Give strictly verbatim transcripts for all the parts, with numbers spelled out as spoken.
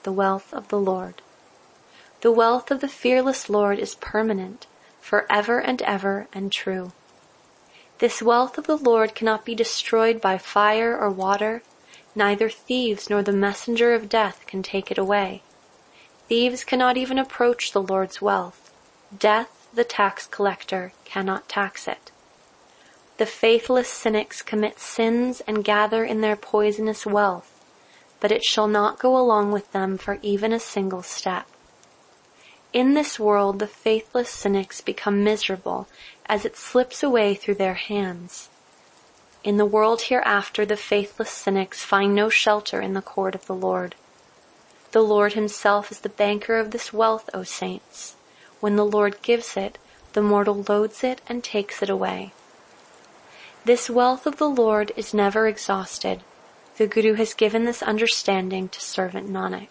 the wealth of the Lord. The wealth of the fearless Lord is permanent, forever and ever and true. This wealth of the Lord cannot be destroyed by fire or water, neither thieves nor the messenger of death can take it away. Thieves cannot even approach the Lord's wealth. Death, the tax collector, cannot tax it. The faithless cynics commit sins and gather in their poisonous wealth, but it shall not go along with them for even a single step. In this world the faithless cynics become miserable as it slips away through their hands. In the world hereafter the faithless cynics find no shelter in the court of the Lord. The Lord himself is the banker of this wealth, O saints. When the Lord gives it, the mortal loads it and takes it away. This wealth of the Lord is never exhausted. The Guru has given this understanding to servant Nanak.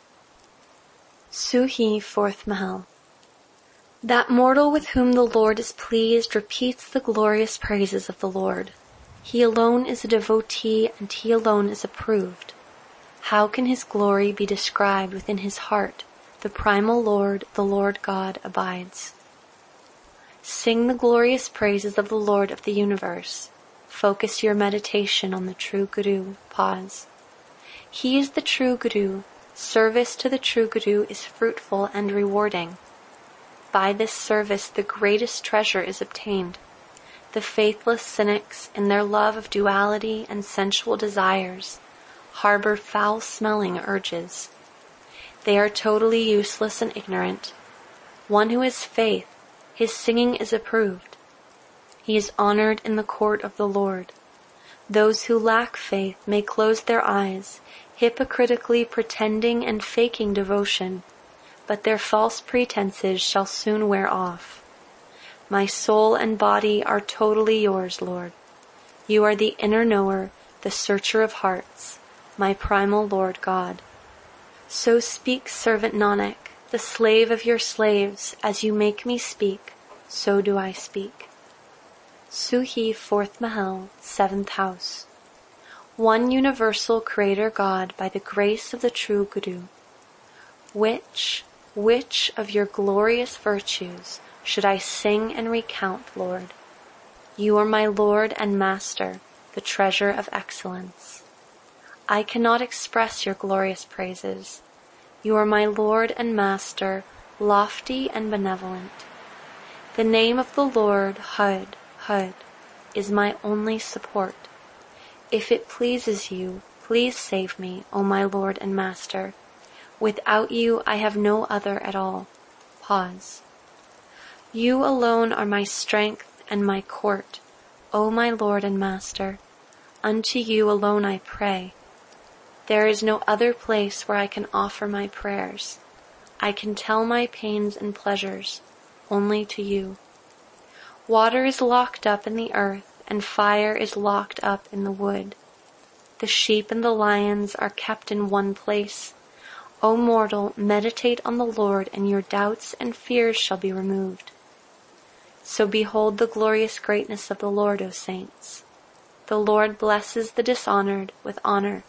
Suhi, fourth Mahal. That mortal with whom the Lord is pleased repeats the glorious praises of the Lord. He alone is a devotee and he alone is approved. How can his glory be described within his heart? The primal Lord, the Lord God, abides. Sing the glorious praises of the Lord of the universe. Focus your meditation on the true Guru. Pause. He is the true Guru. Service to the true Guru is fruitful and rewarding. By this service the greatest treasure is obtained. The faithless cynics, in their love of duality and sensual desires, harbor foul-smelling urges. They are totally useless and ignorant. One who has faith, his singing is approved. He is honored in the court of the Lord. Those who lack faith may close their eyes, hypocritically pretending and faking devotion, but their false pretenses shall soon wear off. My soul and body are totally yours, Lord. You are the inner knower, the searcher of hearts, my primal Lord God. So speaks servant Nanak, the slave of your slaves, as you make me speak, so do I speak. Suhi, fourth Mahal, seventh house. One universal Creator God by the grace of the true Guru. Which, which of your glorious virtues should I sing and recount, Lord? You are my Lord and Master, the treasure of excellence. I cannot express your glorious praises. You are my Lord and Master, lofty and benevolent. The name of the Lord, Hud, Hud, is my only support. If it pleases you, please save me, O my Lord and Master. Without you I have no other at all. Pause. You alone are my strength and my court, O my Lord and Master. Unto you alone I pray. There is no other place where I can offer my prayers. I can tell my pains and pleasures only to you. Water is locked up in the earth, and fire is locked up in the wood. The sheep and the lions are kept in one place. O mortal, meditate on the Lord, and your doubts and fears shall be removed. So behold the glorious greatness of the Lord, O saints. The Lord blesses the dishonored with honor.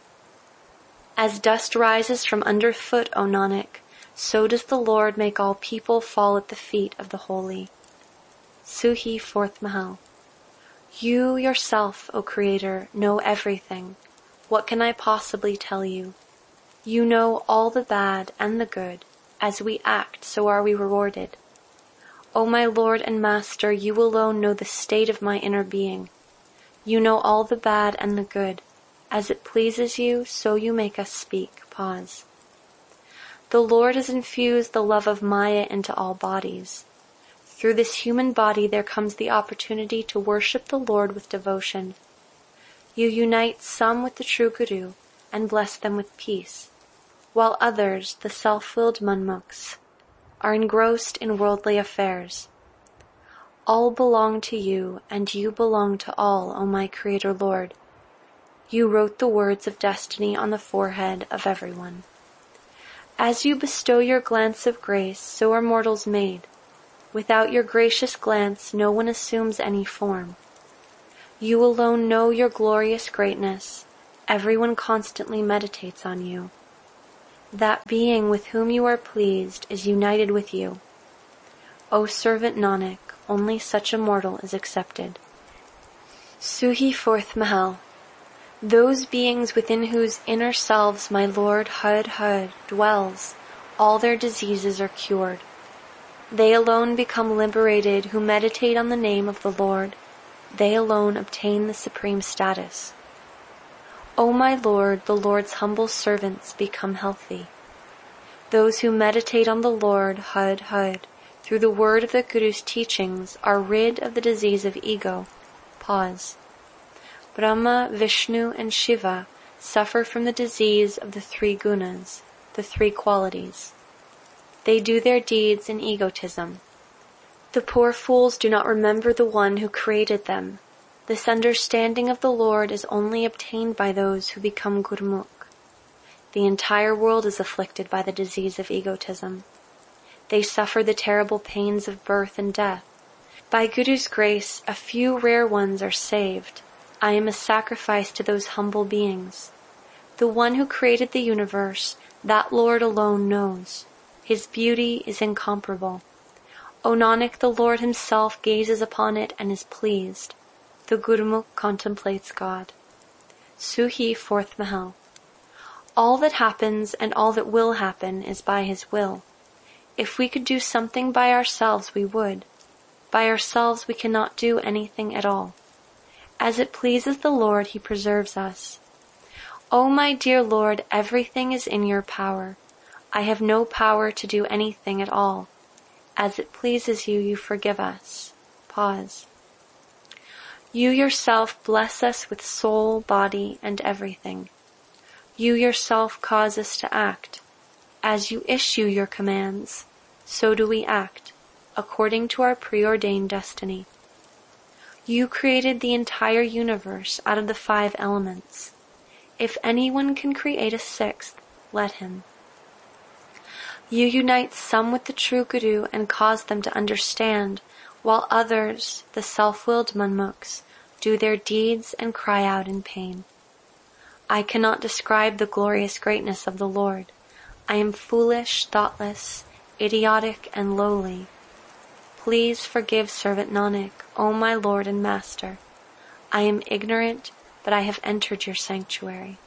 As dust rises from underfoot, O Nanak, so does the Lord make all people fall at the feet of the holy. Suhi, fourth Mahal. You yourself, O Creator, know everything. What can I possibly tell you? You know all the bad and the good. As we act, so are we rewarded. O my Lord and Master, you alone know the state of my inner being. You know all the bad and the good. As it pleases you, so you make us speak. Pause. The Lord has infused the love of Maya into all bodies. Through this human body there comes the opportunity to worship the Lord with devotion. You unite some with the true Guru and bless them with peace, while others, the self-willed manmukhs, are engrossed in worldly affairs. All belong to you, and you belong to all, O my Creator Lord. You wrote the words of destiny on the forehead of everyone. As you bestow your glance of grace, so are mortals made. Without your gracious glance, no one assumes any form. You alone know your glorious greatness. Everyone constantly meditates on you. That being with whom you are pleased is united with you. O servant Nanak, only such a mortal is accepted. Suhi fourth Mahal. Those beings within whose inner selves my Lord Hud Hud dwells, all their diseases are cured. They alone become liberated who meditate on the name of the Lord. They alone obtain the supreme status. O my Lord, the Lord's humble servants become healthy. Those who meditate on the Lord Hud Hud through the word of the Guru's teachings are rid of the disease of ego. Pause. Brahma, Vishnu, and Shiva suffer from the disease of the three gunas, the three qualities. They do their deeds in egotism. The poor fools do not remember the one who created them. This understanding of the Lord is only obtained by those who become Gurmukh. The entire world is afflicted by the disease of egotism. They suffer the terrible pains of birth and death. By Guru's grace, a few rare ones are saved. I am a sacrifice to those humble beings. The one who created the universe, that Lord alone knows. His beauty is incomparable. O Nanak, the Lord himself gazes upon it and is pleased. The Gurmukh contemplates God. Suhi fourth Mahal. All that happens and all that will happen is by his will. If we could do something by ourselves, we would. By ourselves we cannot do anything at all. As it pleases the Lord, he preserves us. O my dear Lord, everything is in your power. I have no power to do anything at all. As it pleases you, you forgive us. Pause. You yourself bless us with soul, body, and everything. You yourself cause us to act. As you issue your commands, so do we act, according to our preordained destiny. You created the entire universe out of the five elements. If anyone can create a sixth, let him. You unite some with the true Guru and cause them to understand, while others, the self-willed manmukhs, do their deeds and cry out in pain. I cannot describe the glorious greatness of the Lord. I am foolish, thoughtless, idiotic, and lowly. Please forgive servant Nanak, O my Lord and Master. I am ignorant, but I have entered your sanctuary.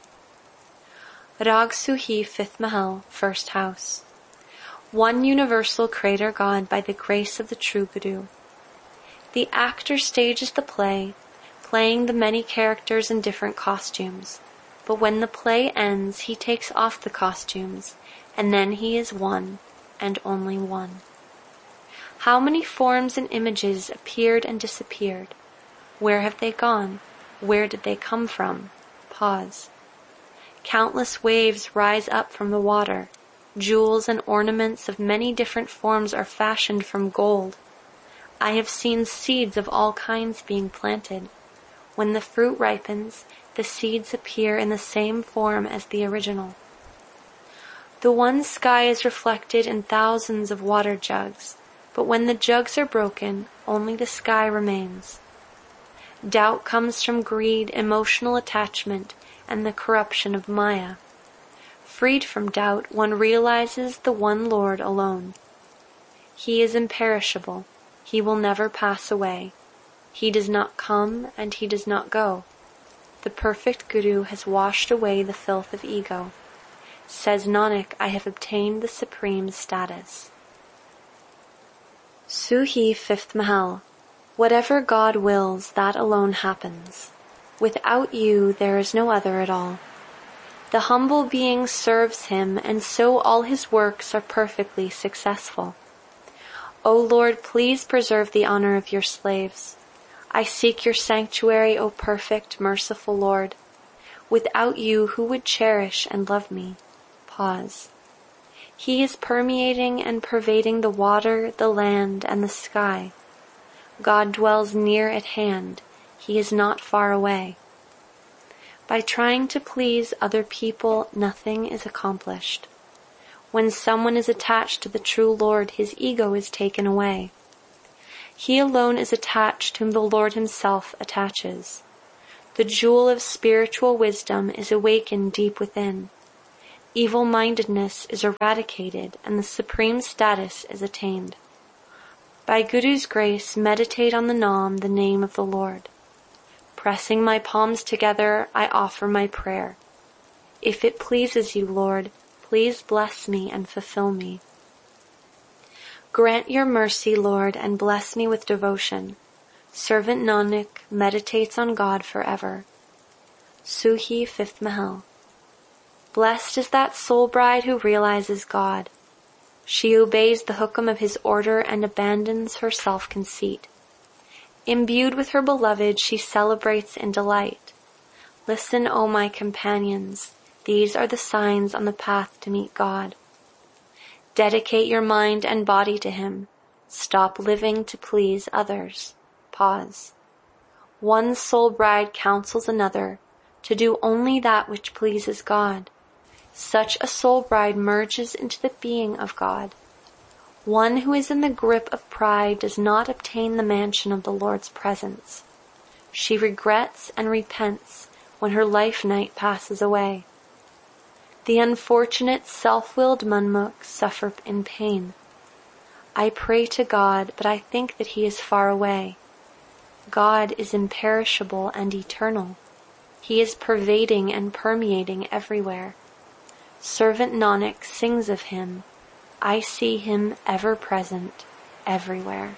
Rag Suhi, fifth Mahal, first house. One universal Creator God by the grace of the true Guru. The actor stages the play, playing the many characters in different costumes. But when the play ends, he takes off the costumes, and then he is one, and only one. How many forms and images appeared and disappeared? Where have they gone? Where did they come from? Pause. Countless waves rise up from the water. Jewels and ornaments of many different forms are fashioned from gold. I have seen seeds of all kinds being planted. When the fruit ripens, the seeds appear in the same form as the original. The one sky is reflected in thousands of water jugs, but when the jugs are broken, only the sky remains. Doubt comes from greed, emotional attachment, and the corruption of Maya. Freed from doubt, one realizes the one Lord alone. He is imperishable. He will never pass away. He does not come and he does not go. The perfect Guru has washed away the filth of ego. Says Nanak, I have obtained the supreme status. Suhi, fifth Mahal. Whatever God wills, that alone happens. Without you, there is no other at all. The humble being serves him, and so all his works are perfectly successful. O Lord, please preserve the honor of your slaves. I seek your sanctuary, O perfect, merciful Lord. Without you, who would cherish and love me? Pause. He is permeating and pervading the water, the land, and the sky. God dwells near at hand. He is not far away. By trying to please other people, nothing is accomplished. When someone is attached to the true Lord, his ego is taken away. He alone is attached whom the Lord himself attaches. The jewel of spiritual wisdom is awakened deep within. Evil-mindedness is eradicated and the supreme status is attained. By Guru's grace, meditate on the Naam, the name of the Lord. Pressing my palms together, I offer my prayer. If it pleases you, Lord, please bless me and fulfill me. Grant your mercy, Lord, and bless me with devotion. Servant Nanak meditates on God forever. Suhi, fifth Mahal. Blessed is that soul bride who realizes God. She obeys the hukam of his order and abandons her self-conceit. Imbued with her beloved, she celebrates in delight. Listen, O my companions, these are the signs on the path to meet God. Dedicate your mind and body to him. Stop living to please others. Pause. One soul bride counsels another to do only that which pleases God. Such a soul bride merges into the being of God. One who is in the grip of pride does not obtain the mansion of the Lord's presence. She regrets and repents when her life night passes away. The unfortunate self-willed Manmukh suffer in pain. I pray to God, but I think that he is far away. God is imperishable and eternal. He is pervading and permeating everywhere. Servant Nanak sings of him. I see him ever present, everywhere.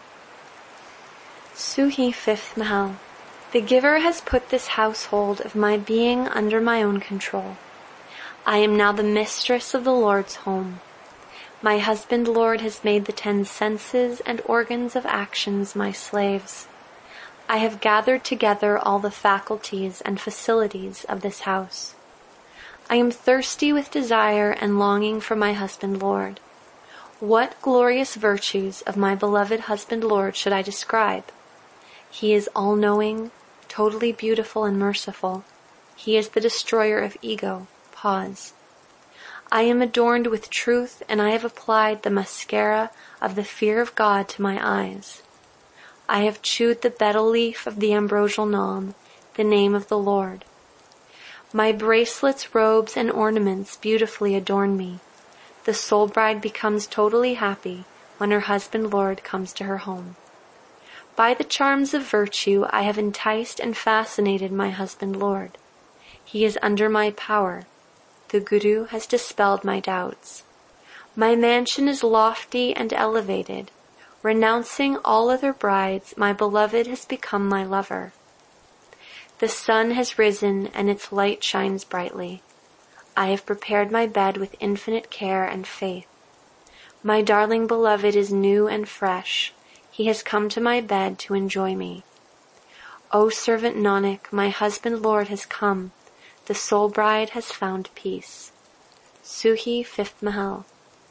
Suhi, fifth Mahal. The giver has put this household of my being under my own control. I am now the mistress of the Lord's home. My husband Lord has made the ten senses and organs of actions my slaves. I have gathered together all the faculties and facilities of this house. I am thirsty with desire and longing for my husband Lord. What glorious virtues of my beloved husband Lord should I describe? He is all-knowing, totally beautiful and merciful. He is the destroyer of ego. Pause. I am adorned with truth, and I have applied the mascara of the fear of God to my eyes. I have chewed the betel leaf of the ambrosial Naam, the name of the Lord. My bracelets, robes, and ornaments beautifully adorn me. The soul bride becomes totally happy when her husband Lord comes to her home. By the charms of virtue, I have enticed and fascinated my husband Lord. He is under my power. The Guru has dispelled my doubts. My mansion is lofty and elevated. Renouncing all other brides, my beloved has become my lover. The sun has risen and its light shines brightly. I have prepared my bed with infinite care and faith. My darling beloved is new and fresh. He has come to my bed to enjoy me. O servant Nanak, my husband Lord has come. The soul bride has found peace. Suhi, fifth Mahal.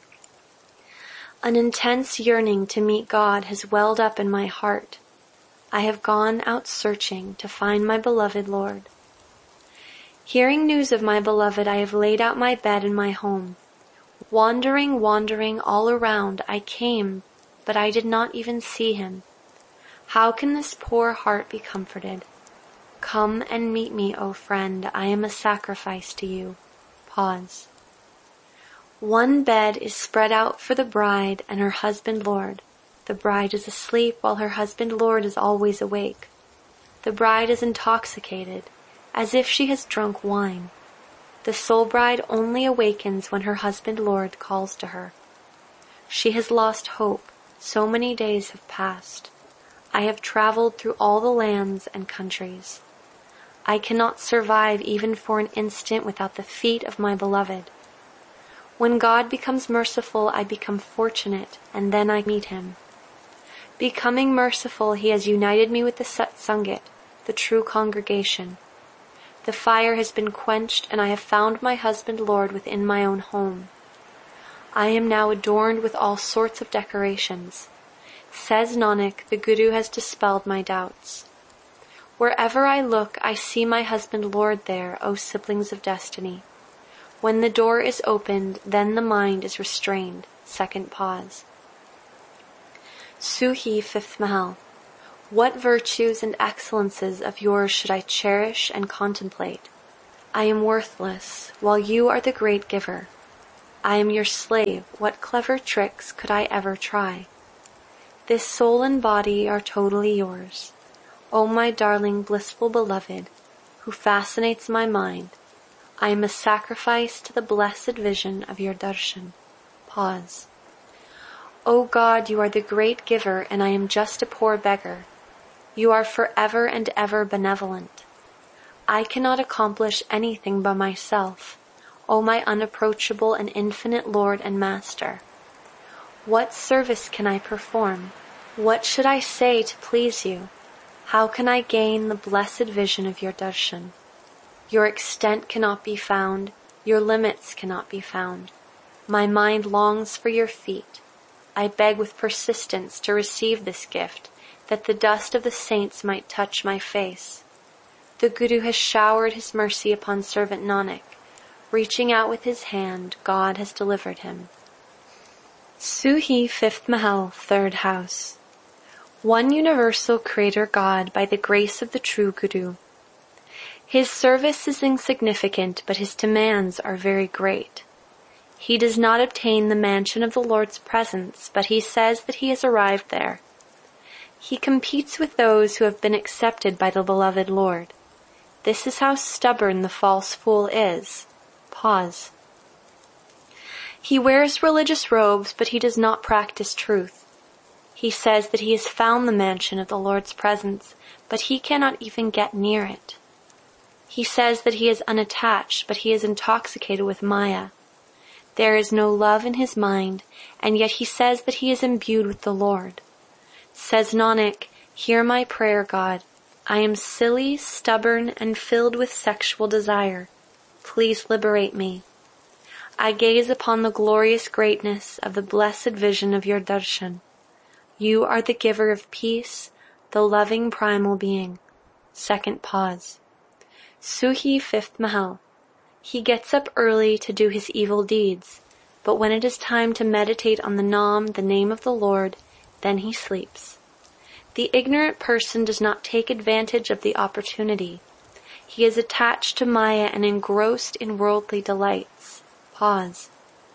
An intense yearning to meet God has welled up in my heart. I have gone out searching to find my beloved Lord. Hearing news of my beloved, I have laid out my bed in my home. Wandering, wandering all around, I came, but I did not even see him. How can this poor heart be comforted? Come and meet me, O friend, I am a sacrifice to you. Pause. One bed is spread out for the bride and her husband Lord. The bride is asleep while her husband Lord is always awake. The bride is intoxicated, as if she has drunk wine. The soul bride only awakens when her husband Lord calls to her. She has lost hope. So many days have passed. I have traveled through all the lands and countries. I cannot survive even for an instant without the feet of my beloved. When God becomes merciful, I become fortunate, and then I meet him. Becoming merciful, he has united me with the Satsangit, the true congregation. The fire has been quenched, and I have found my husband Lord within my own home. I am now adorned with all sorts of decorations. Says Nanak, the Guru has dispelled my doubts. Wherever I look, I see my husband Lord there, O siblings of destiny. When the door is opened, then the mind is restrained. Second pause. Suhi, fifth Mahal. What virtues and excellences of yours should I cherish and contemplate? I am worthless, while you are the great giver. I am your slave, what clever tricks could I ever try? This soul and body are totally yours. O my darling, blissful beloved, who fascinates my mind, I am a sacrifice to the blessed vision of your darshan. Pause. O God, you are the great giver, and I am just a poor beggar. You are forever and ever benevolent. I cannot accomplish anything by myself, O my unapproachable and infinite Lord and Master. What service can I perform? What should I say to please you? How can I gain the blessed vision of your darshan? Your extent cannot be found, your limits cannot be found. My mind longs for your feet. I beg with persistence to receive this gift, that the dust of the saints might touch my face. The Guru has showered his mercy upon servant Nanak. Reaching out with his hand, God has delivered him. Suhi, fifth Mahal, third house. One universal Creator God by the grace of the true Guru. His service is insignificant, but his demands are very great. He does not obtain the mansion of the Lord's presence, but he says that he has arrived there. He competes with those who have been accepted by the beloved Lord. This is how stubborn the false fool is. Pause. He wears religious robes, but he does not practice truth. He says that he has found the mansion of the Lord's presence, but he cannot even get near it. He says that he is unattached, but he is intoxicated with Maya. There is no love in his mind, and yet he says that he is imbued with the Lord. Says Nanak, hear my prayer, God. I am silly, stubborn, and filled with sexual desire. Please liberate me. I gaze upon the glorious greatness of the blessed vision of your darshan. You are the giver of peace, the loving primal being. Second pause. Suhi, fifth Mahal. He gets up early to do his evil deeds, but when it is time to meditate on the Nam, the name of the Lord, then he sleeps. The ignorant person does not take advantage of the opportunity. He is attached to Maya and engrossed in worldly delights. Pause.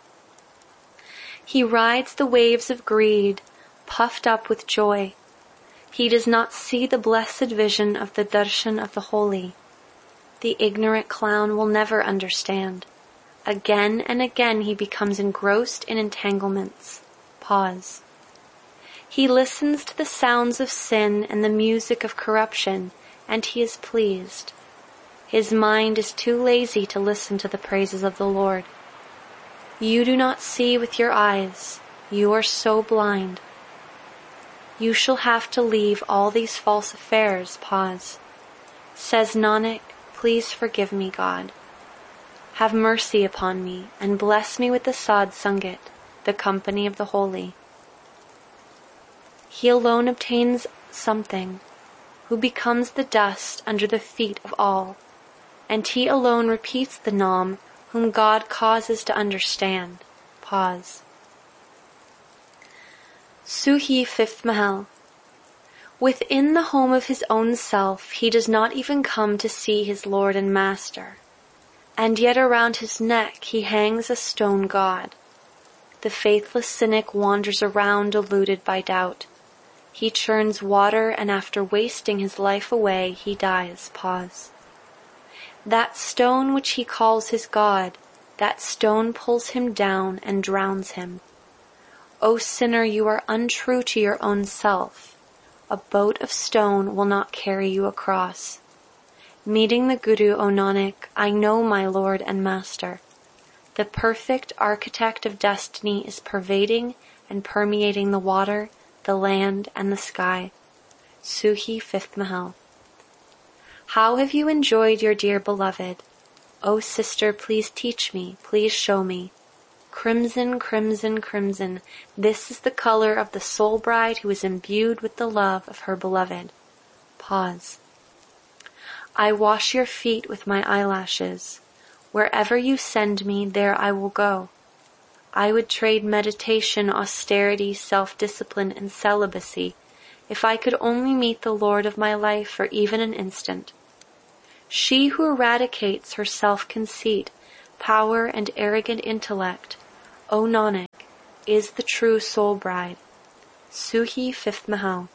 He rides the waves of greed, puffed up with joy. He does not see the blessed vision of the darshan of the holy. The ignorant clown will never understand. Again and again he becomes engrossed in entanglements. Pause. He listens to the sounds of sin and the music of corruption, and he is pleased. His mind is too lazy to listen to the praises of the Lord. You do not see with your eyes. You are so blind. You shall have to leave all these false affairs. Pause. Says Nanak, please forgive me, God. Have mercy upon me and bless me with the Sad Sangat, the company of the holy. He alone obtains something, who becomes the dust under the feet of all, and he alone repeats the Nam, whom God causes to understand. Pause. Suhi, fifth Mahal. Within the home of his own self, he does not even come to see his Lord and Master, and yet around his neck he hangs a stone god. The faithless cynic wanders around deluded by doubt. He churns water, and after wasting his life away, he dies. Pause. That stone which he calls his God, that stone pulls him down and drowns him. O sinner, you are untrue to your own self. A boat of stone will not carry you across. Meeting the Guru, O Nanak, I know my Lord and Master. The perfect architect of destiny is pervading and permeating the water, the land, and the sky. Suhi, fifth Mahal. How have you enjoyed your dear beloved? O sister, please teach me, please show me. Crimson, crimson, crimson, this is the color of the soul bride who is imbued with the love of her beloved. Pause. I wash your feet with my eyelashes. Wherever you send me, there I will go. I would trade meditation, austerity, self-discipline, and celibacy if I could only meet the Lord of my life for even an instant. She who eradicates her self-conceit, power, and arrogant intellect, O Nanak, is the true soul bride. Suhi, fifth Mahal.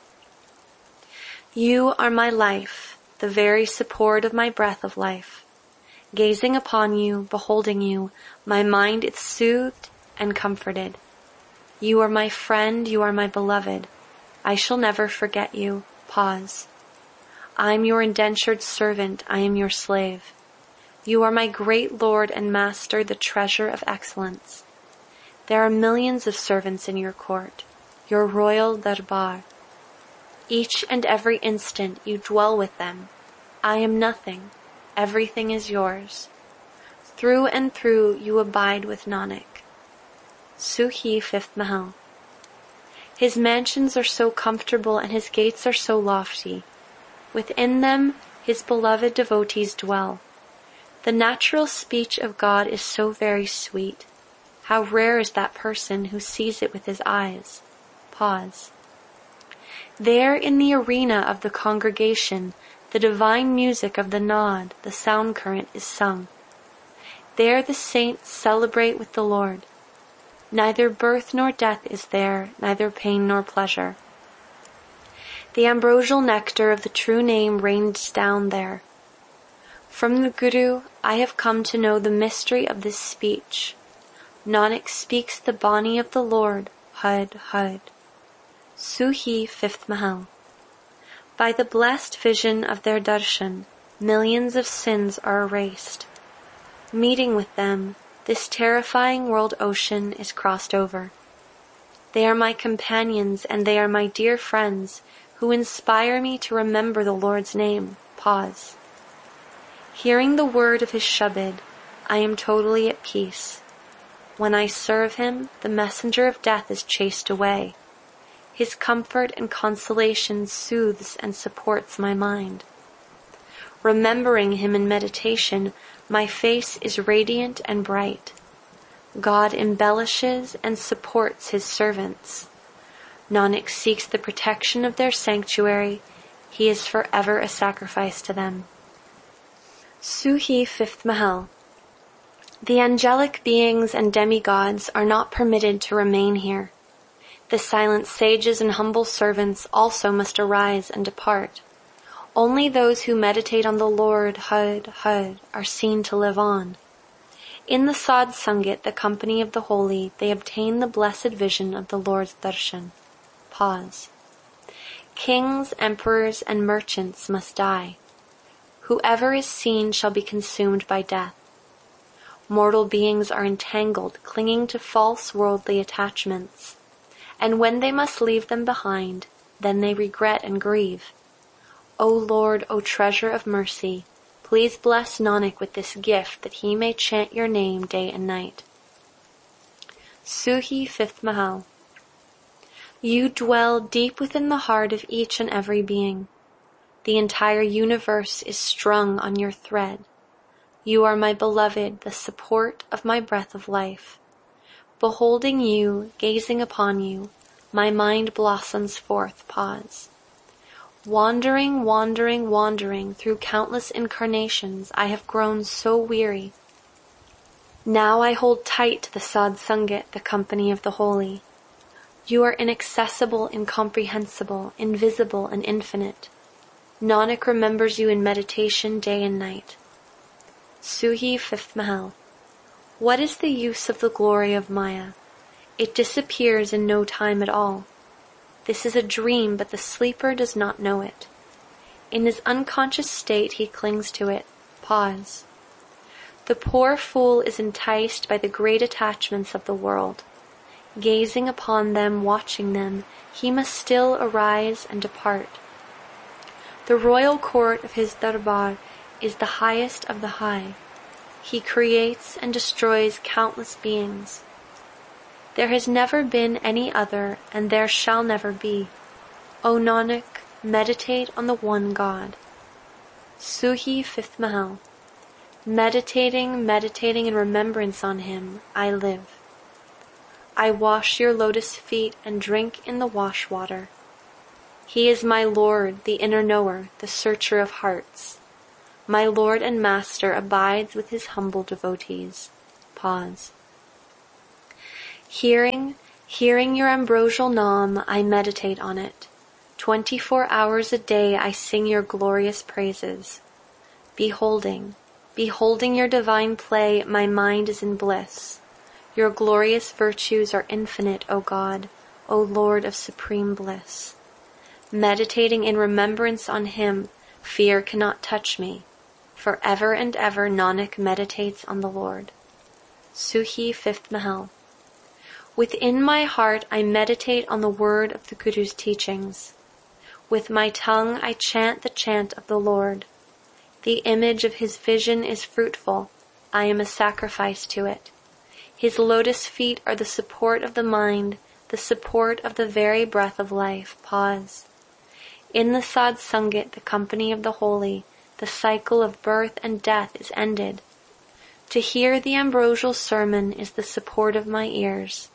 You are my life, the very support of my breath of life. Gazing upon you, beholding you, my mind is soothed and comforted. You are my friend, you are my beloved. I shall never forget you. Pause. I am your indentured servant, I am your slave. You are my great Lord and Master, the treasure of excellence. There are millions of servants in your court, your royal darbar. Each and every instant you dwell with them. I am nothing, everything is yours. Through and through you abide with Nanak. Suhi, fifth Mahal. His mansions are so comfortable and his gates are so lofty. Within them his beloved devotees dwell. The natural speech of God is so very sweet. How rare is that person who sees it with his eyes. Pause. There in the arena of the congregation, the divine music of the Naad, the sound current, is sung. There the saints celebrate with the Lord. Neither birth nor death is there, neither pain nor pleasure. The ambrosial nectar of the true name rains down there. From the Guru, I have come to know the mystery of this speech. Nanak speaks the Bani of the Lord, Hud, Hud. Suhi, fifth Mahal. By the blessed vision of their darshan, millions of sins are erased. Meeting with them, this terrifying world ocean is crossed over. They are my companions and they are my dear friends who inspire me to remember the Lord's name. Pause. Hearing the word of his Shabad, I am totally at peace. When I serve him, the messenger of death is chased away. His comfort and consolation soothes and supports my mind. Remembering him in meditation, my face is radiant and bright. God embellishes and supports his servants. Nanak seeks the protection of their sanctuary. He is forever a sacrifice to them. Suhi, fifth Mahal. The angelic beings and demigods are not permitted to remain here. The silent sages and humble servants also must arise and depart. Only those who meditate on the Lord, Hud, Hud, are seen to live on. In the Sad Sangat, the company of the holy, they obtain the blessed vision of the Lord's darshan. Pause. Kings, emperors, and merchants must die. Whoever is seen shall be consumed by death. Mortal beings are entangled, clinging to false worldly attachments. And when they must leave them behind, then they regret and grieve. O Lord, O treasure of mercy, please bless Nanak with this gift that he may chant your name day and night. Suhi, fifth Mahal. You dwell deep within the heart of each and every being. The entire universe is strung on your thread. You are my beloved, the support of my breath of life. Beholding you, gazing upon you, my mind blossoms forth. Pause. Wandering, wandering, wandering through countless incarnations, I have grown so weary. Now I hold tight to the Sad Sangat, the company of the holy. You are inaccessible, incomprehensible, invisible, and infinite. Nanak remembers you in meditation day and night. Suhi, fifth Mahal. What is the use of the glory of Maya? It disappears in no time at all. This is a dream, but the sleeper does not know it. In his unconscious state he clings to it. Pause. The poor fool is enticed by the great attachments of the world. Gazing upon them, watching them, he must still arise and depart. The royal court of his darbar is the highest of the high. He creates and destroys countless beings. There has never been any other, and there shall never be. O Nanak, meditate on the one God. Suhi, fifth Mahal. Meditating, meditating in remembrance on him, I live. I wash your lotus feet and drink in the wash water. He is my Lord, the inner knower, the searcher of hearts. My Lord and Master abides with his humble devotees. Pause. Hearing, hearing your ambrosial Nam, I meditate on it. Twenty-four hours a day I sing your glorious praises. Beholding, beholding your divine play, my mind is in bliss. Your glorious virtues are infinite, O God, O Lord of supreme bliss. Meditating in remembrance on him, fear cannot touch me. For ever and ever Nanak meditates on the Lord. Suhi, fifth Mahal. Within my heart I meditate on the word of the Guru's teachings. With my tongue I chant the chant of the Lord. The image of his vision is fruitful. I am a sacrifice to it. His lotus feet are the support of the mind, the support of the very breath of life. Pause. In the Sad Sangat, the company of the holy, the cycle of birth and death is ended. To hear the ambrosial sermon is the support of my ears.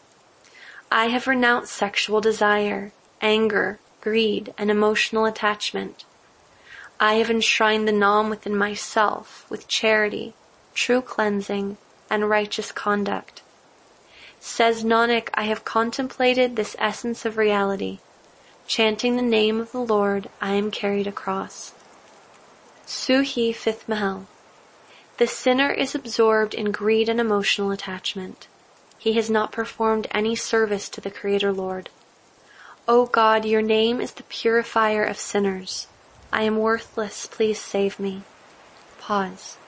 I have renounced sexual desire, anger, greed, and emotional attachment. I have enshrined the Nam within myself with charity, true cleansing, and righteous conduct. Says Nanak, I have contemplated this essence of reality. Chanting the name of the Lord, I am carried across. Suhi, fifth Mahal. The sinner is absorbed in greed and emotional attachment. He has not performed any service to the Creator Lord. O God, your name is the purifier of sinners. I am worthless, please save me. Pause.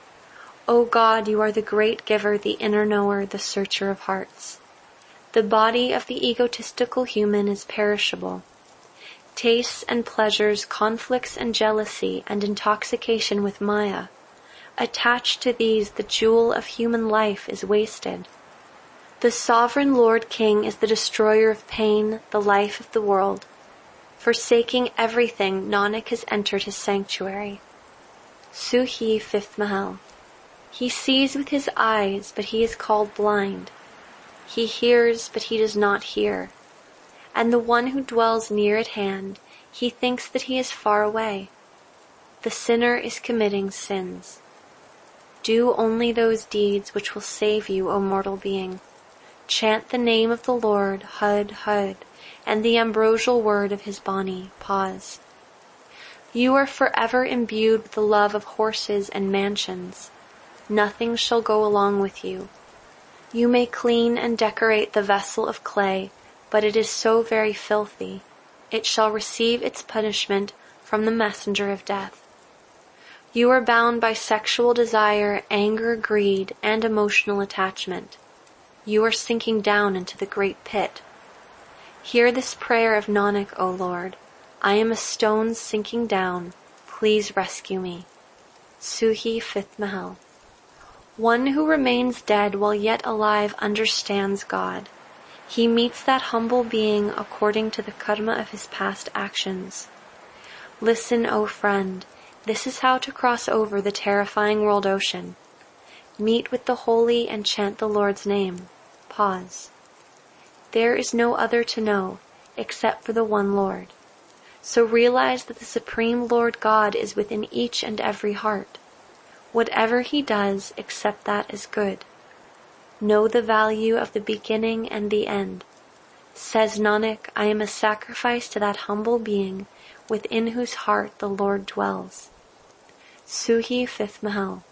O God, you are the great giver, the inner knower, the searcher of hearts. The body of the egotistical human is perishable. Tastes and pleasures, conflicts and jealousy, and intoxication with Maya. Attached to these, the jewel of human life is wasted. The sovereign Lord King is the destroyer of pain, the life of the world. Forsaking everything, Nanak has entered his sanctuary. Suhi, fifth Mahal. He sees with his eyes, but he is called blind. He hears, but he does not hear. And the one who dwells near at hand, he thinks that he is far away. The sinner is committing sins. Do only those deeds which will save you, O mortal being. Chant the name of the Lord, Hud, Hud, and the ambrosial word of his Bani. Pause. You are forever imbued with the love of horses and mansions. Nothing shall go along with you. You may clean and decorate the vessel of clay, but it is so very filthy. It shall receive its punishment from the messenger of death. You are bound by sexual desire, anger, greed, and emotional attachment. You are sinking down into the great pit. Hear this prayer of Nanak, O Lord. I am a stone sinking down. Please rescue me. Suhi, fifth Mahal. One who remains dead while yet alive understands God. He meets that humble being according to the karma of his past actions. Listen, O friend, this is how to cross over the terrifying world ocean. Meet with the holy and chant the Lord's name. Pause. There is no other to know except for the one Lord. So realize that the Supreme Lord God is within each and every heart. Whatever he does, accept that as good. Know the value of the beginning and the end. Says Nanak, I am a sacrifice to that humble being within whose heart the Lord dwells. Suhi, fifth Mahal.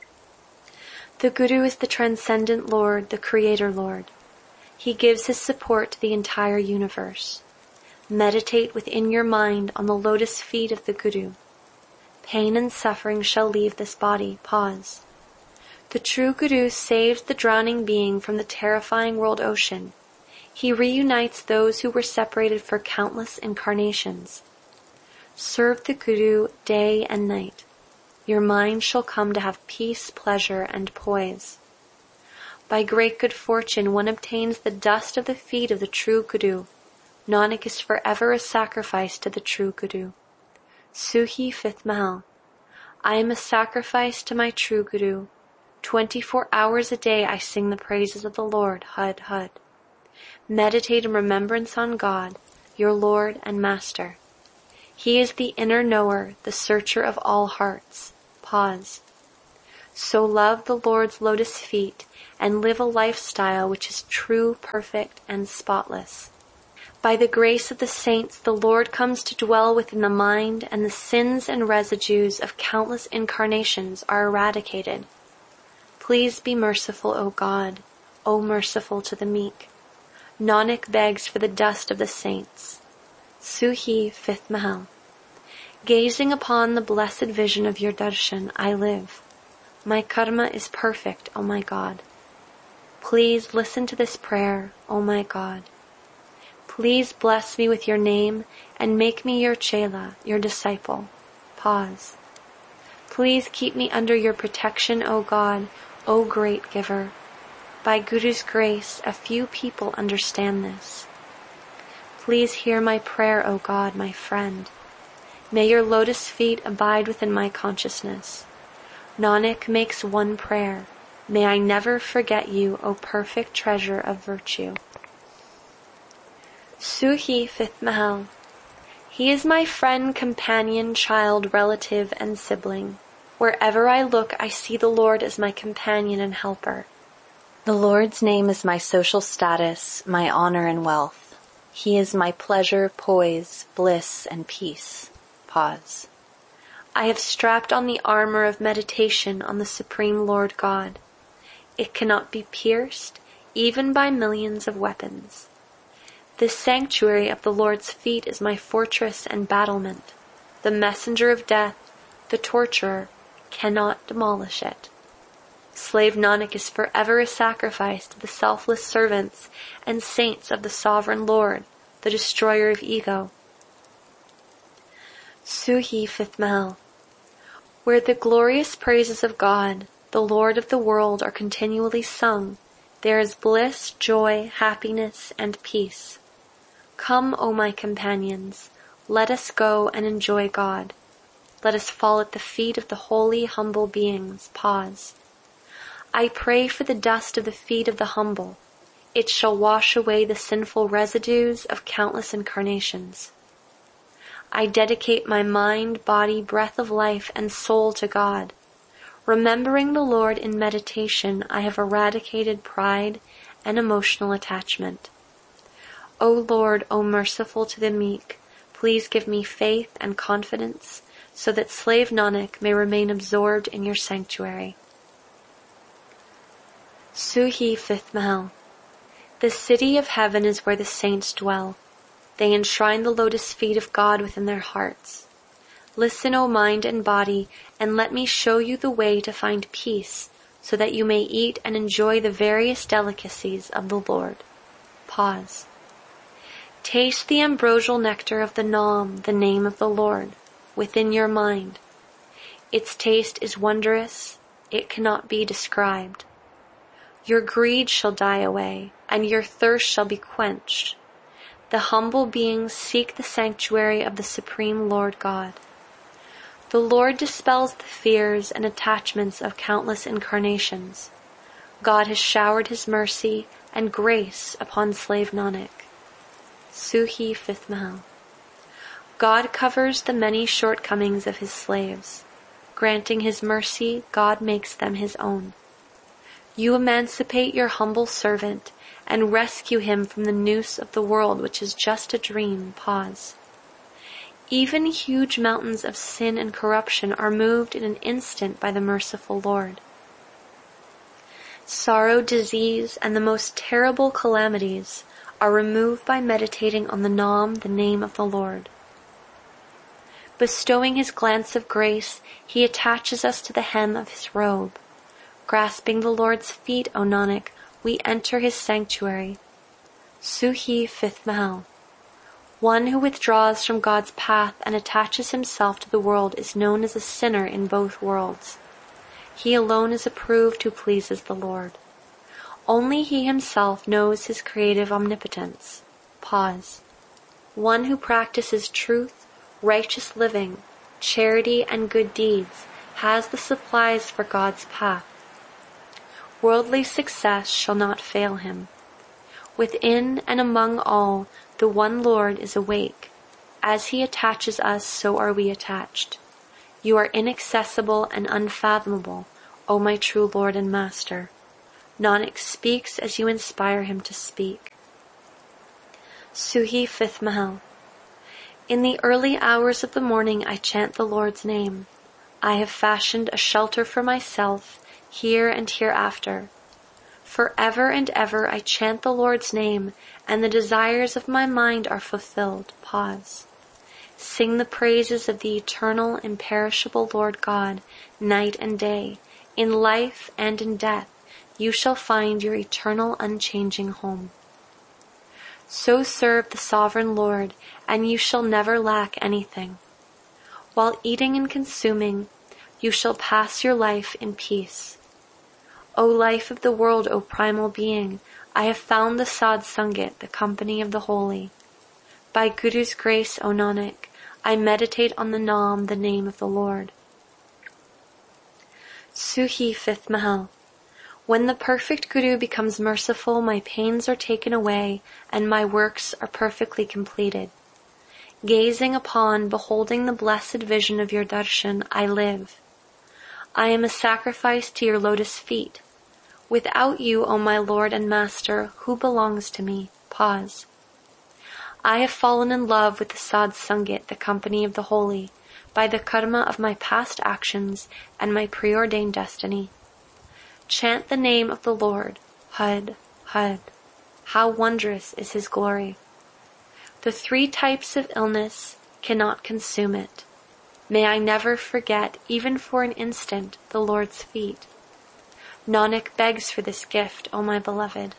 The Guru is the transcendent Lord, the Creator Lord. He gives his support to the entire universe. Meditate within your mind on the lotus feet of the Guru. Pain and suffering shall leave this body. Pause. The true Guru saves the drowning being from the terrifying world ocean. He reunites those who were separated for countless incarnations. Serve the Guru day and night. Your mind shall come to have peace, pleasure, and poise. By great good fortune one obtains the dust of the feet of the true Guru. Nanak is forever a sacrifice to the true Guru. Suhi, fifth Mahal. I am a sacrifice to my true Guru. Twenty-four hours a day I sing the praises of the Lord, Hud, Hud. Meditate in remembrance on God, your Lord and Master. He is the inner knower, the searcher of all hearts. Pause. So love the Lord's lotus feet and live a lifestyle which is true, perfect, and spotless. By the grace of the saints, the Lord comes to dwell within the mind, and the sins and residues of countless incarnations are eradicated. Please be merciful, O God, O merciful to the meek. Nanak begs for the dust of the saints. Suhi, fifth Mahal. Gazing upon the blessed vision of your darshan, I live. My karma is perfect, O my God. Please listen to this prayer, O my God. Please bless me with your name and make me your chela, your disciple. Pause. Please keep me under your protection, O God, O great giver. By Guru's grace, a few people understand this. Please hear my prayer, O God, my friend. May your lotus feet abide within my consciousness. Nanak makes one prayer. May I never forget you, O perfect treasure of virtue. Suhi, fifth Mahal. He is my friend, companion, child, relative, and sibling. Wherever I look, I see the Lord as my companion and helper. The Lord's name is my social status, my honor and wealth. He is my pleasure, poise, bliss, and peace. Pause. I have strapped on the armor of meditation on the Supreme Lord God. It cannot be pierced, even by millions of weapons. This sanctuary of the Lord's feet is my fortress and battlement. The messenger of death, the torturer, cannot demolish it. Slave Nanak is forever a sacrifice to the selfless servants and saints of the Sovereign Lord, the destroyer of ego. Suhi, fifth Mahal. Where the glorious praises of God, the Lord of the world, are continually sung, there is bliss, joy, happiness, and peace. Come, O my companions, let us go and enjoy God. Let us fall at the feet of the holy, humble beings. Pause. I pray for the dust of the feet of the humble. It shall wash away the sinful residues of countless incarnations. I dedicate my mind, body, breath of life, and soul to God. Remembering the Lord in meditation, I have eradicated pride and emotional attachment. O Lord, O merciful to the meek, please give me faith and confidence so that slave Nanak may remain absorbed in your sanctuary. Suhi, fifth Mahal. The city of heaven is where the saints dwell. They enshrine the lotus feet of God within their hearts. Listen, O mind and body, and let me show you the way to find peace, so that you may eat and enjoy the various delicacies of the Lord. Pause. Taste the ambrosial nectar of the Nam, the name of the Lord, within your mind. Its taste is wondrous, it cannot be described. Your greed shall die away, and your thirst shall be quenched. The humble beings seek the sanctuary of the Supreme Lord God. The Lord dispels the fears and attachments of countless incarnations. God has showered His mercy and grace upon slave Nanak. Suhi, fifth Mahal. God covers the many shortcomings of His slaves. Granting His mercy, God makes them His own. You emancipate your humble servant and rescue him from the noose of the world, which is just a dream. Pause. Even huge mountains of sin and corruption are moved in an instant by the merciful Lord. Sorrow, disease, and the most terrible calamities are removed by meditating on the Nam, the name of the Lord. Bestowing His glance of grace, He attaches us to the hem of His robe. Grasping the Lord's feet, O Nanak, we enter His sanctuary. Suhi, fifth Mahal. One who withdraws from God's path and attaches himself to the world is known as a sinner in both worlds. He alone is approved who pleases the Lord. Only He Himself knows His creative omnipotence. Pause. One who practices truth, righteous living, charity, and good deeds has the supplies for God's path. Worldly success shall not fail him. Within and among all, the one Lord is awake. As he attaches us, so are we attached. You are inaccessible and unfathomable, O my true Lord and Master. Nanak speaks as you inspire him to speak. Suhi, fifth Mahal. In the early hours of the morning I chant the Lord's name. I have fashioned a shelter for myself, here and hereafter. Forever and ever I chant the Lord's name, and the desires of my mind are fulfilled. Pause. Sing the praises of the eternal, imperishable Lord God, night and day. In life and in death, you shall find your eternal, unchanging home. So serve the sovereign Lord, and you shall never lack anything. While eating and consuming, you shall pass your life in peace. O life of the world, O primal being, I have found the Sad Sangat, the company of the holy. By Guru's grace, O Nanak, I meditate on the Naam, the name of the Lord. Suhi, fifth Mahal. When the perfect Guru becomes merciful, my pains are taken away, and my works are perfectly completed. Gazing upon, beholding the blessed vision of your darshan, I live. I am a sacrifice to your lotus feet. Without you, O my Lord and Master, who belongs to me? Pause. I have fallen in love with the Sad Sangat, the company of the holy, by the karma of my past actions and my preordained destiny. Chant the name of the Lord, Had, Had. How wondrous is his glory. The three types of illness cannot consume it. May I never forget, even for an instant, the Lord's feet. Nanak begs for this gift, O my beloved.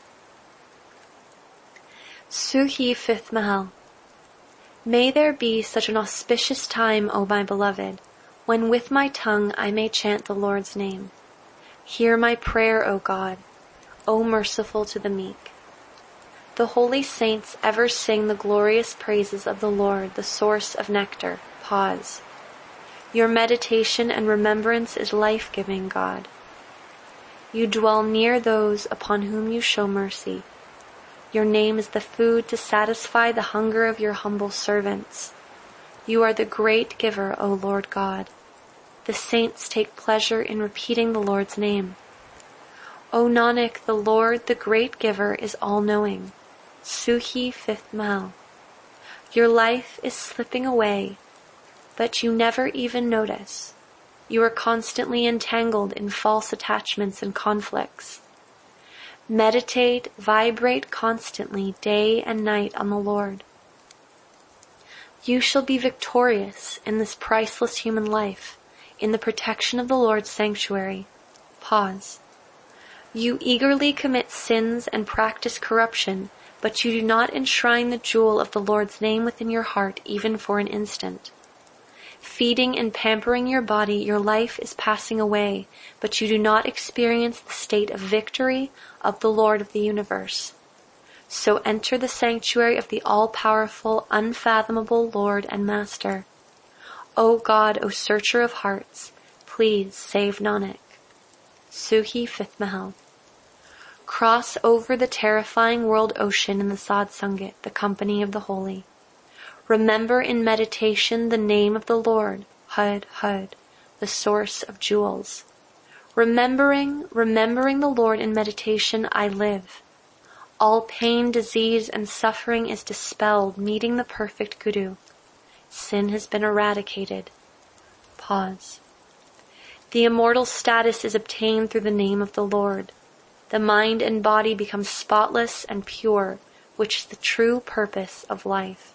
Suhi, fifth Mahal. May there be such an auspicious time, O my beloved, when with my tongue I may chant the Lord's name. Hear my prayer, O God, O merciful to the meek. The holy saints ever sing the glorious praises of the Lord, the source of nectar. Pause. Your meditation and remembrance is life-giving, God. You dwell near those upon whom you show mercy. Your name is the food to satisfy the hunger of your humble servants. You are the great giver, O Lord God. The saints take pleasure in repeating the Lord's name. O Nanak, the Lord, the great giver, is all-knowing. Suhi, fifth Mahal. Your life is slipping away, but you never even notice. You are constantly entangled in false attachments and conflicts. Meditate, vibrate constantly, day and night on the Lord. You shall be victorious in this priceless human life, in the protection of the Lord's sanctuary. Pause. You eagerly commit sins and practice corruption, but you do not enshrine the jewel of the Lord's name within your heart even for an instant. Feeding and pampering your body, your life is passing away, but you do not experience the state of victory of the Lord of the universe. So enter the sanctuary of the all-powerful, unfathomable Lord and Master. O God, O searcher of hearts, please save Nanak. Suhi, fifth Mahal. Cross over the terrifying world ocean in the Sad Sangat, the company of the holy. Remember in meditation the name of the Lord, Had, Had, the source of jewels. Remembering, remembering the Lord in meditation, I live. All pain, disease, and suffering is dispelled, meeting the perfect Guru. Sin has been eradicated. Pause. The immortal status is obtained through the name of the Lord. The mind and body become spotless and pure, which is the true purpose of life.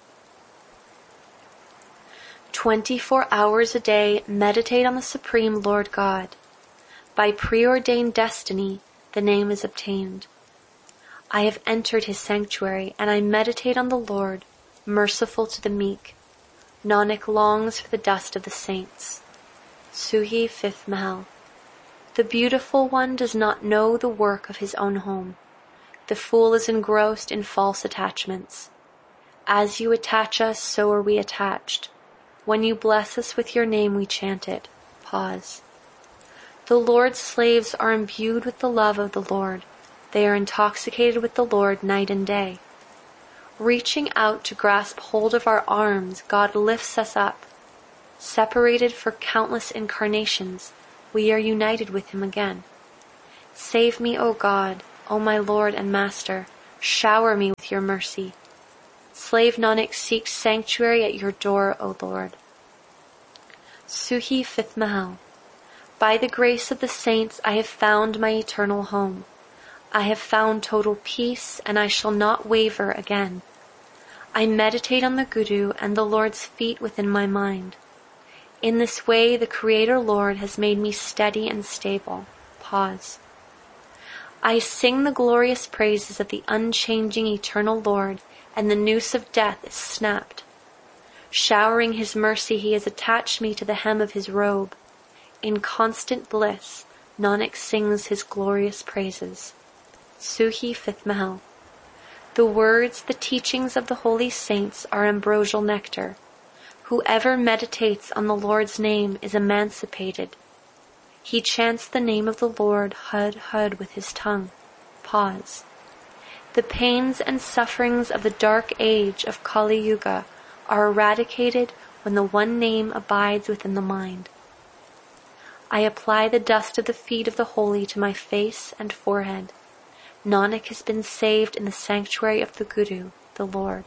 Twenty-four hours a day, meditate on the Supreme Lord God. By preordained destiny, the name is obtained. I have entered his sanctuary, and I meditate on the Lord, merciful to the meek. Nanak longs for the dust of the saints. Suhi, fifth Mahal. The beautiful one does not know the work of his own home. The fool is engrossed in false attachments. As you attach us, so are we attached. When you bless us with your name, we chant it. Pause. The Lord's slaves are imbued with the love of the Lord. They are intoxicated with the Lord night and day. Reaching out to grasp hold of our arms, God lifts us up. Separated for countless incarnations, we are united with him again. Save me, O God, O my Lord and Master, shower me with your mercy. Slave Nanak seeks sanctuary at your door, O Lord. Suhi Fifth Mahal. By the grace of the saints I have found my eternal home. I have found total peace, and I shall not waver again. I meditate on the Guru and the Lord's feet within my mind. In this way the Creator Lord has made me steady and stable. Pause. I sing the glorious praises of the unchanging eternal Lord, and the noose of death is snapped. Showering his mercy, he has attached me to the hem of his robe. In constant bliss, Nanak sings his glorious praises. Suhi Fifth Mahal. The words, the teachings of the holy saints are ambrosial nectar. Whoever meditates on the Lord's name is emancipated. He chants the name of the Lord, Hud, Hud, with his tongue. Pause. The pains and sufferings of the dark age of Kali Yuga are eradicated when the one name abides within the mind. I apply the dust of the feet of the holy to my face and forehead. Nanak has been saved in the sanctuary of the Guru, the Lord.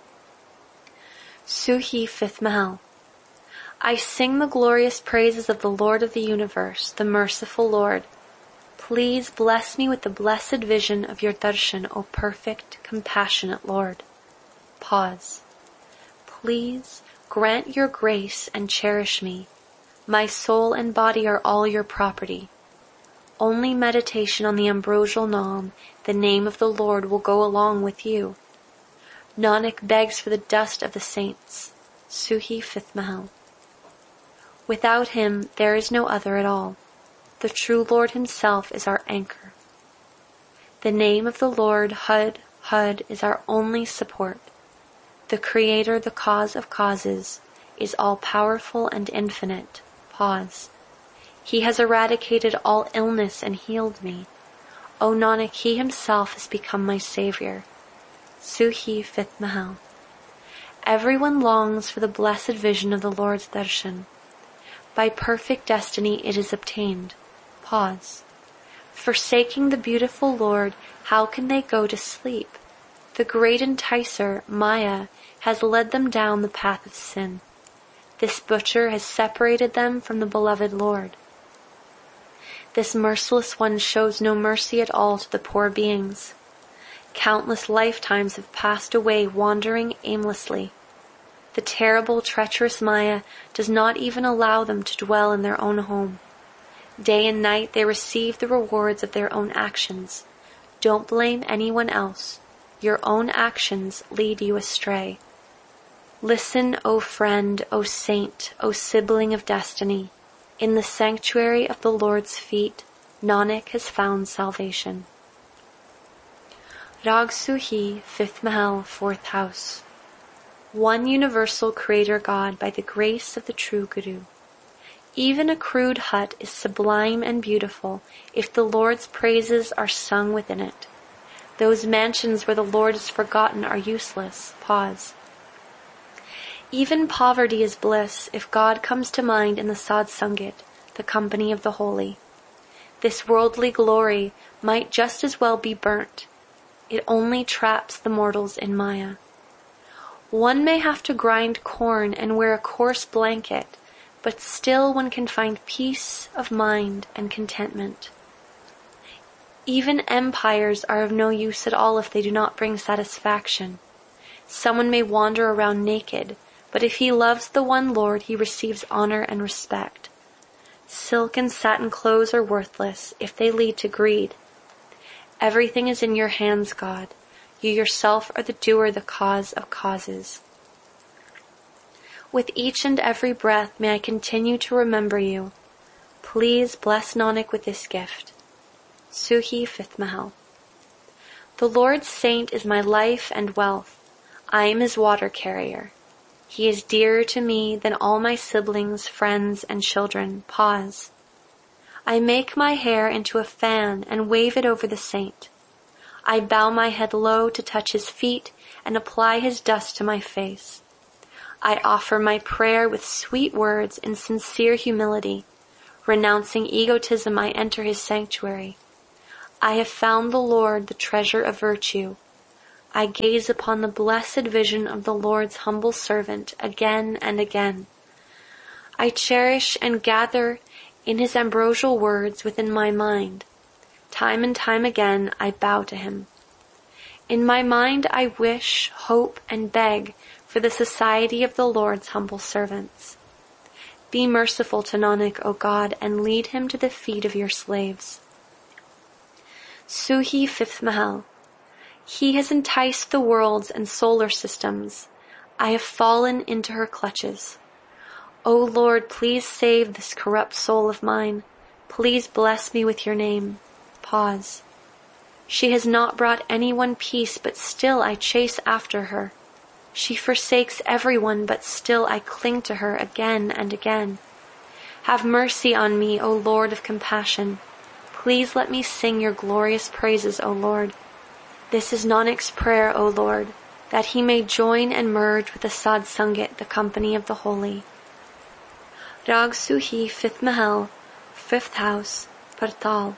Suhi Fifth Mahal. I sing the glorious praises of the Lord of the universe, the merciful Lord. Please bless me with the blessed vision of your darshan, O perfect, compassionate Lord. Pause. Please grant your grace and cherish me. My soul and body are all your property. Only meditation on the ambrosial Naam, the name of the Lord, will go along with you. Nanak begs for the dust of the saints. Suhi Fifth Mahal. Without him there is no other at all. The true Lord himself is our anchor. The name of the Lord, Hud, Hud, is our only support. The Creator, the cause of causes, is all-powerful and infinite. Pause. He has eradicated all illness and healed me. O Nanak, he himself has become my savior. Suhi Fifth Mahal. Everyone longs for the blessed vision of the Lord's darshan. By perfect destiny it is obtained. Pause. Forsaking the beautiful Lord, how can they go to sleep? The great enticer, Maya, has led them down the path of sin. This butcher has separated them from the beloved Lord. This merciless one shows no mercy at all to the poor beings. Countless lifetimes have passed away wandering aimlessly. The terrible, treacherous Maya does not even allow them to dwell in their own home. Day and night they receive the rewards of their own actions. Don't blame anyone else. Your own actions lead you astray. Listen, O friend, O saint, O sibling of destiny. In the sanctuary of the Lord's feet, Nanak has found salvation. Rag Suhi, Fifth Mahal, Fourth House. One universal Creator God by the grace of the true Guru. Even a crude hut is sublime and beautiful if the Lord's praises are sung within it. Those mansions where the Lord is forgotten are useless. Pause. Even poverty is bliss if God comes to mind in the Sad Sangat, the company of the holy. This worldly glory might just as well be burnt. It only traps the mortals in Maya. One may have to grind corn and wear a coarse blanket, but still one can find peace of mind and contentment. Even empires are of no use at all if they do not bring satisfaction. Someone may wander around naked, but if he loves the one Lord, he receives honor and respect. Silk and satin clothes are worthless if they lead to greed. Everything is in your hands, God. You yourself are the doer, the cause of causes. With each and every breath may I continue to remember you. Please bless Nanak with this gift. Suhi Fifth Mahal. The Lord's saint is my life and wealth. I am his water carrier. He is dearer to me than all my siblings, friends, and children. Pause. I make my hair into a fan and wave it over the saint. I bow my head low to touch his feet and apply his dust to my face. I offer my prayer with sweet words in sincere humility. Renouncing egotism, I enter his sanctuary. I have found the Lord, the treasure of virtue. I gaze upon the blessed vision of the Lord's humble servant again and again. I cherish and gather in his ambrosial words within my mind. Time and time again I bow to him. In my mind I wish, hope, and beg for the society of the Lord's humble servants. Be merciful to Nanak, O God, and lead him to the feet of your slaves. Suhi, fifth Mahal. He has enticed the worlds and solar systems. I have fallen into her clutches. O Lord, please save this corrupt soul of mine. Please bless me with your name. Pause. She has not brought anyone peace, but still I chase after her. She forsakes everyone, but still I cling to her again and again. Have mercy on me, O Lord of compassion. Please let me sing your glorious praises, O Lord. This is Nanak's prayer, O Lord, that he may join and merge with the Sad Sangat, the company of the holy. Rag Suhi, fifth Mahal, fifth house, Partal.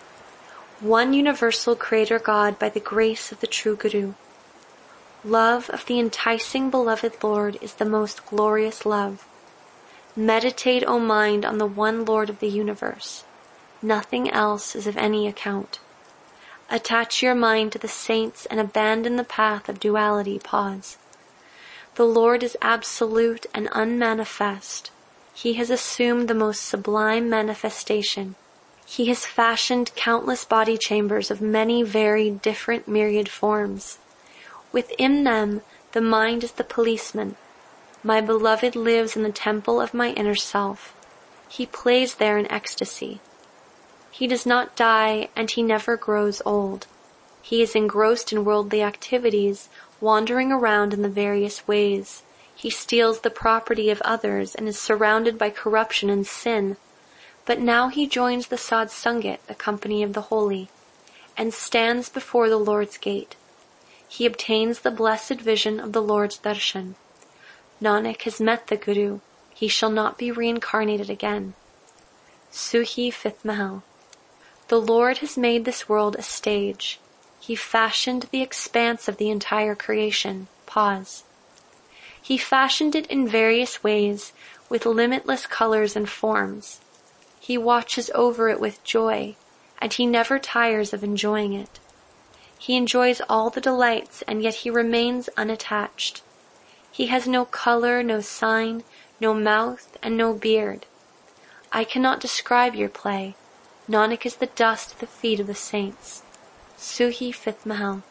One universal Creator God by the grace of the true Guru. Love of the enticing beloved Lord is the most glorious love. Meditate, O mind, on the one Lord of the universe. Nothing else is of any account. Attach your mind to the saints and abandon the path of duality. Pause. The Lord is absolute and unmanifest. He has assumed the most sublime manifestation. He has fashioned countless body chambers of many varied, different myriad forms. Within them, the mind is the policeman. My beloved lives in the temple of my inner self. He plays there in ecstasy. He does not die, and he never grows old. He is engrossed in worldly activities, wandering around in the various ways. He steals the property of others and is surrounded by corruption and sin. But now he joins the Sad Sangat, the company of the holy, and stands before the Lord's gate. He obtains the blessed vision of the Lord's darshan. Nanak has met the Guru. He shall not be reincarnated again. Suhi, fifth Mahal. The Lord has made this world a stage. He fashioned the expanse of the entire creation. Pause. He fashioned it in various ways, with limitless colors and forms. He watches over it with joy, and he never tires of enjoying it. He enjoys all the delights, and yet he remains unattached. He has no color, no sign, no mouth, and no beard. I cannot describe your play. Nanak is the dust at the feet of the saints. Suhi, fifth Mahal.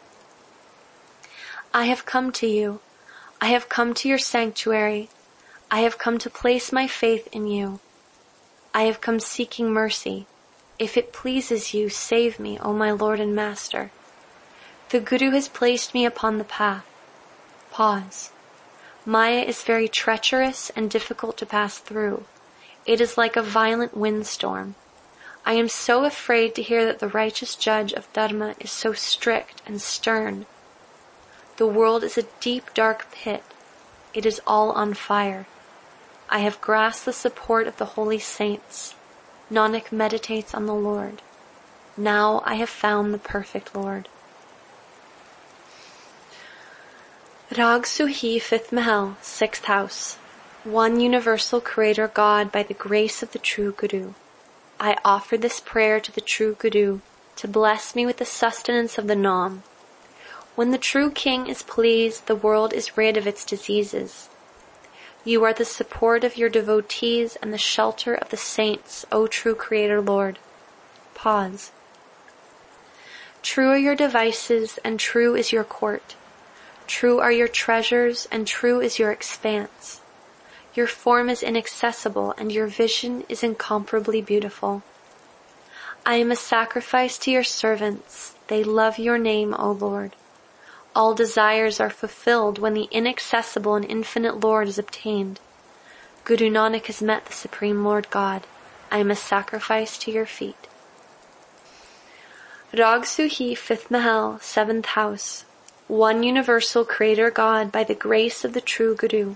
I have come to you. I have come to your sanctuary. I have come to place my faith in you. I have come seeking mercy. If it pleases you, save me, O my Lord and Master. The Guru has placed me upon the path. Pause. Maya is very treacherous and difficult to pass through. It is like a violent windstorm. I am so afraid to hear that the righteous judge of Dharma is so strict and stern. The world is a deep, dark pit. It is all on fire. I have grasped the support of the holy saints. Nanak meditates on the Lord. Now I have found the perfect Lord. Rag Suhi, fifth Mahal, sixth house. One universal Creator God by the grace of the true Guru. I offer this prayer to the true Guru to bless me with the sustenance of the Nam. When the true King is pleased, the world is rid of its diseases. You are the support of your devotees and the shelter of the saints, O true Creator Lord. Pause. True are your devices, and true is your court. True are your treasures, and true is your expanse. Your form is inaccessible, and your vision is incomparably beautiful. I am a sacrifice to your servants. They love your name, O Lord. All desires are fulfilled when the inaccessible and infinite Lord is obtained. Guru Nanak has met the Supreme Lord God. I am a sacrifice to your feet. Rag Suhi, fifth Mahal, seventh house. One universal creator God by the grace of the true Guru.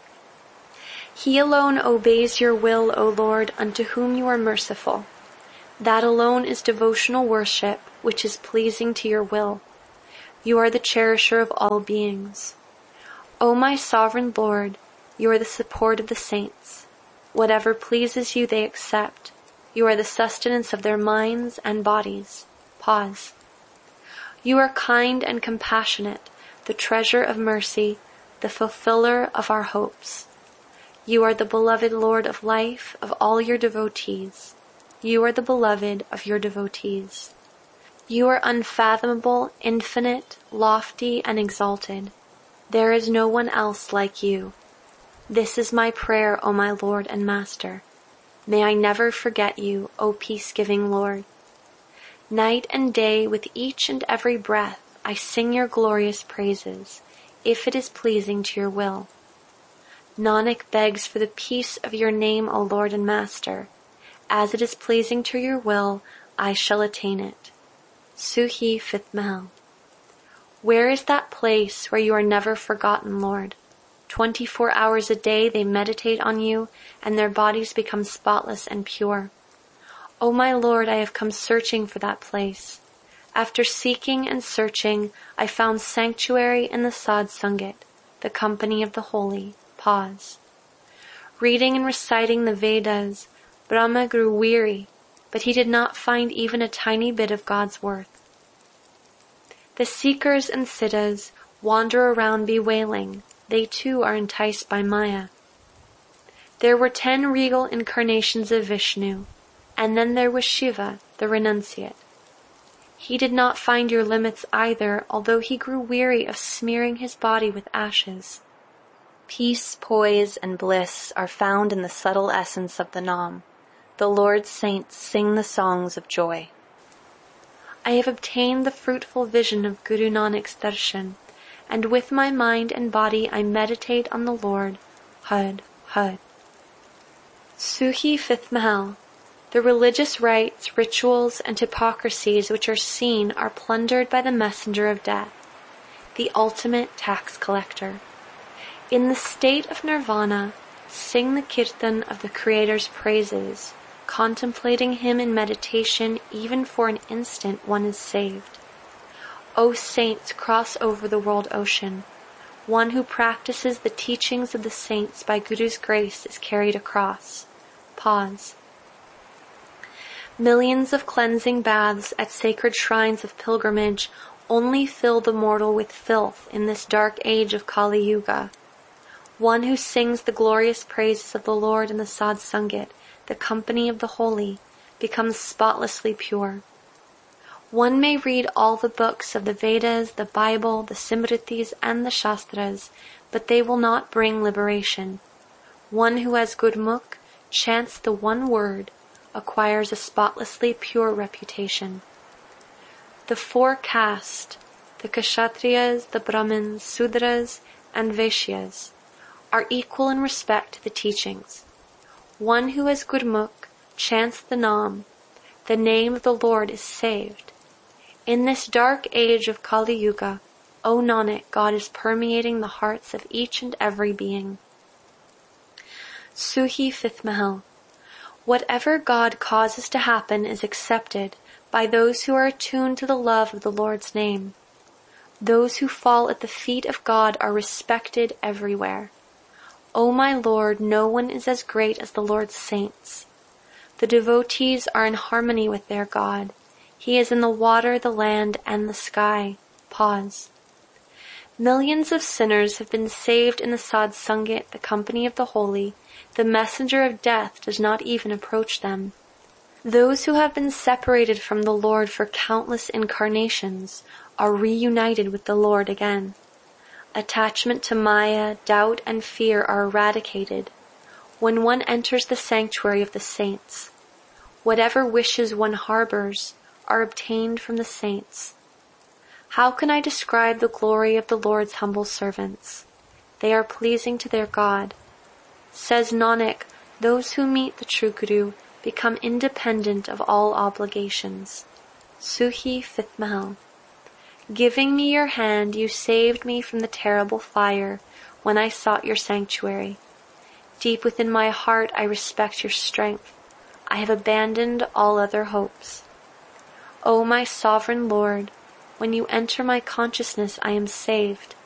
He alone obeys your will, O Lord, unto whom you are merciful. That alone is devotional worship, which is pleasing to your will. You are the cherisher of all beings. O my sovereign Lord, you are the support of the saints. Whatever pleases you they accept. You are the sustenance of their minds and bodies. Pause. You are kind and compassionate, the treasure of mercy, the fulfiller of our hopes. You are the beloved Lord of life of all your devotees. You are the beloved of your devotees. You are unfathomable, infinite, lofty, and exalted. There is no one else like you. This is my prayer, O my Lord and Master. May I never forget you, O peace-giving Lord. Night and day, with each and every breath, I sing your glorious praises, if it is pleasing to your will. Nanak begs for the peace of your name, O Lord and Master. As it is pleasing to your will, I shall attain it. Suhi, fifth Mahal. Where is that place where you are never forgotten, Lord? Twenty-four hours a day they meditate on you, and their bodies become spotless and pure. O my Lord, I have come searching for that place. After seeking and searching, I found sanctuary in the Sadh Sangat, the company of the holy. Pause. Reading and reciting the Vedas, Brahma grew weary, but he did not find even a tiny bit of God's worth. The seekers and siddhas wander around bewailing. They too are enticed by Maya. There were ten regal incarnations of Vishnu, and then there was Shiva, the renunciate. He did not find your limits either, although he grew weary of smearing his body with ashes. Peace, poise, and bliss are found in the subtle essence of the Nam. The Lord's saints sing the songs of joy. I have obtained the fruitful vision of Guru Nanak's darshan, and with my mind and body I meditate on the Lord. Hud, Hud. Suhi, fifth Mahal. The religious rites, rituals, and hypocrisies which are seen are plundered by the messenger of death, the ultimate tax collector. In the state of nirvana, sing the kirtan of the Creator's praises. Contemplating him in meditation, even for an instant one is saved. O saints, cross over the world ocean. One who practices the teachings of the saints by Guru's grace is carried across. Pause. Millions of cleansing baths at sacred shrines of pilgrimage only fill the mortal with filth in this dark age of Kali Yuga. One who sings the glorious praises of the Lord in the Sadh Sangat, the company of the holy, becomes spotlessly pure. One may read all the books of the Vedas, the Bible, the Simritis, and the Shastras, but they will not bring liberation. One who has Gurmukh, chants the one word, acquires a spotlessly pure reputation. The four castes, the Kshatriyas, the Brahmins, Sudras, and Vaishyas, are equal in respect to the teachings. One who has Gurmukh chants the Nam, the name of the Lord is saved. In this dark age of Kali Yuga, O Nanak, God is permeating the hearts of each and every being. Suhi, fifth Mahal. Whatever God causes to happen is accepted by those who are attuned to the love of the Lord's name. Those who fall at the feet of God are respected everywhere. O my Lord, no one is as great as the Lord's saints. The devotees are in harmony with their God. He is in the water, the land, and the sky. Pause. Millions of sinners have been saved in the Sadh Sangat, the company of the holy. The messenger of death does not even approach them. Those who have been separated from the Lord for countless incarnations are reunited with the Lord again. Attachment to Maya, doubt, and fear are eradicated when one enters the sanctuary of the saints. Whatever wishes one harbors are obtained from the saints. How can I describe the glory of the Lord's humble servants? They are pleasing to their God. Says Nanak, those who meet the true Guru become independent of all obligations. Suhi, fifth Mahal. Giving me your hand, you saved me from the terrible fire when I sought your sanctuary. Deep within my heart I respect your strength. I have abandoned all other hopes. O my sovereign Lord, when you enter my consciousness I am saved.